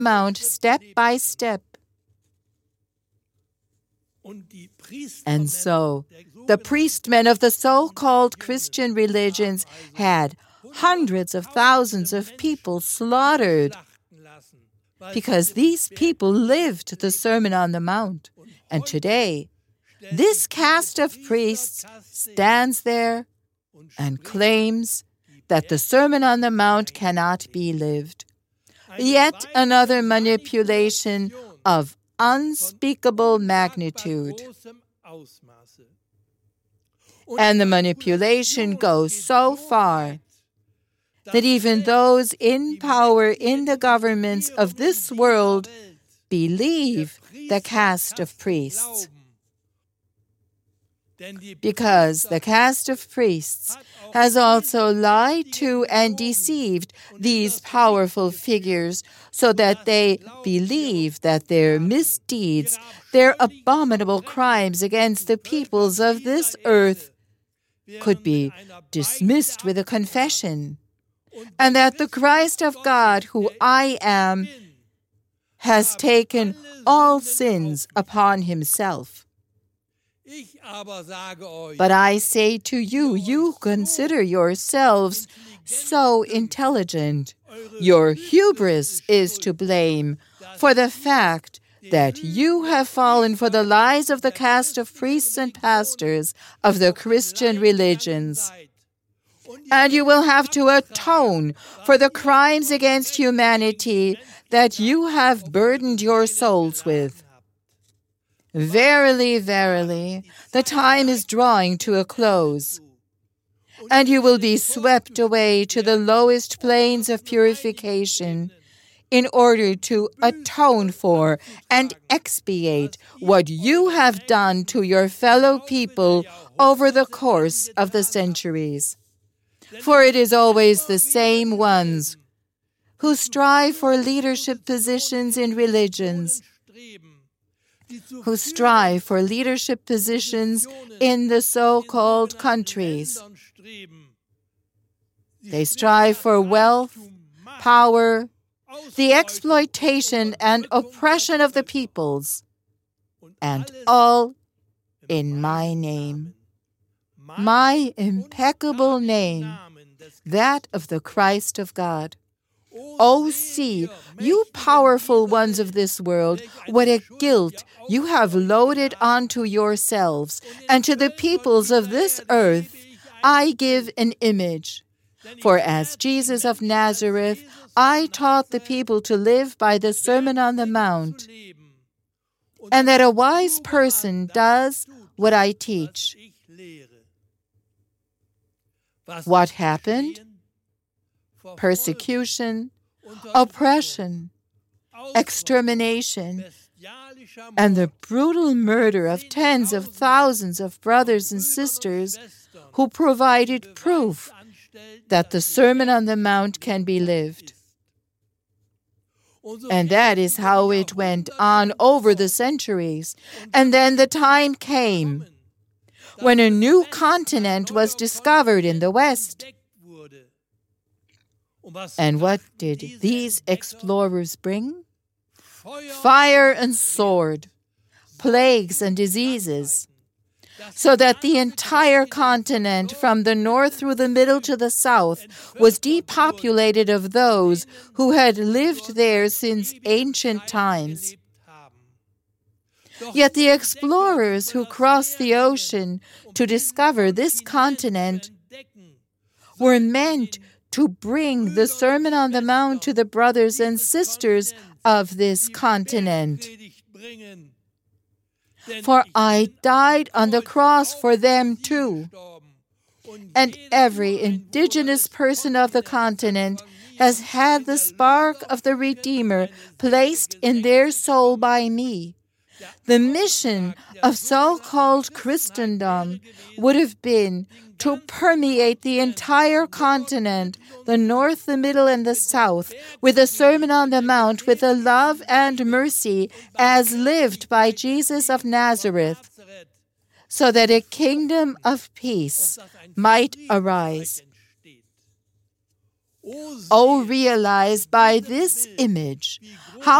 Mount step by step. And so, the priestmen of the so-called Christian religions had hundreds of thousands of people slaughtered because these people lived the Sermon on the Mount. And today, this caste of priests stands there and claims that the Sermon on the Mount cannot be lived. Yet another manipulation of unspeakable magnitude. And the manipulation goes so far that even those in power in the governments of this world believe the caste of priests. Because the caste of priests has also lied to and deceived these powerful figures so that they believe that their misdeeds, their abominable crimes against the peoples of this earth could be dismissed with a confession, and that the Christ of God, who I am, has taken all sins upon himself. But I say to you, you consider yourselves so intelligent. Your hubris is to blame for the fact that you have fallen for the lies of the caste of priests and pastors of the Christian religions. And you will have to atone for the crimes against humanity that you have burdened your souls with. Verily, verily, the time is drawing to a close, and you will be swept away to the lowest planes of purification in order to atone for and expiate what you have done to your fellow people over the course of the centuries. For it is always the same ones who strive for leadership positions in religions, who strive for leadership positions in the so-called countries. They strive for wealth, power, the exploitation and oppression of the peoples, and all in my name, my impeccable name, that of the Christ of God. Oh, see, you powerful ones of this world, what a guilt you have loaded onto yourselves, and to the peoples of this earth I give an image. For as Jesus of Nazareth, I taught the people to live by the Sermon on the Mount, and that a wise person does what I teach. What happened? Persecution, oppression, extermination, and the brutal murder of tens of thousands of brothers and sisters who provided proof that the Sermon on the Mount can be lived. And that is how it went on over the centuries. And then the time came when a new continent was discovered in the West. And what did these explorers bring? Fire and sword, plagues and diseases, so that the entire continent, from the north through the middle to the south, was depopulated of those who had lived there since ancient times. Yet the explorers who crossed the ocean to discover this continent were meant to bring the Sermon on the Mount to the brothers and sisters of this continent. For I died on the cross for them too. And every indigenous person of the continent has had the spark of the Redeemer placed in their soul by me. The mission of so-called Christendom would have been to permeate the entire continent, the north, the middle, and the south, with the Sermon on the Mount, with the love and mercy as lived by Jesus of Nazareth, so that a kingdom of peace might arise. Oh, realize by this image how